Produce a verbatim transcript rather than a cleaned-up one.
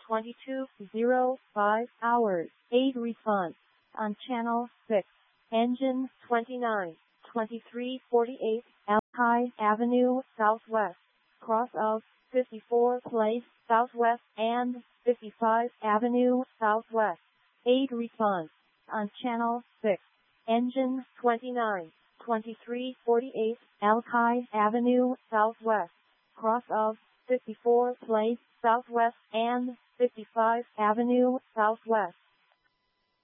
twenty-two oh five hours. eight response on channel six. Engine twenty-nine twenty-three forty-eight Alki Avenue Southwest, cross of fifty-four Place Southwest and fifty-five Avenue Southwest. eight response on channel six. Engine twenty-nine twenty-three forty-eight Alki Avenue Southwest, cross of fifty-four Place Southwest and fifty-five Avenue Southwest.